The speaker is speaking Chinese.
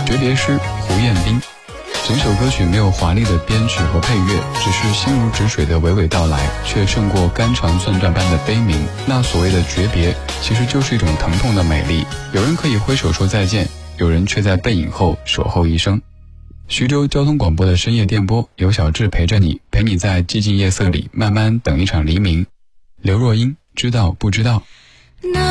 诀别诗胡彦斌。整首歌曲没有华丽的编曲和配乐，只是心如止水的娓娓道来，却胜过肝肠寸断般的悲鸣。那所谓的诀别，其实就是一种疼痛的美丽。有人可以挥手说再见，有人却在背影后守候一生。徐州交通广播的深夜电波，有小志陪着你，陪你在寂静夜色里慢慢等一场黎明。刘若英，知道不知道？